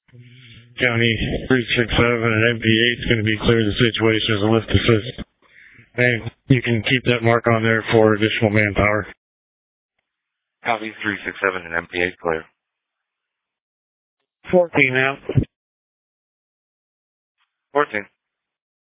County 367 and MP8 is going to be clear of the situation as a lift assist. And you can keep that mark on there for additional manpower. Copy 367 and MP8 clear. 14 out.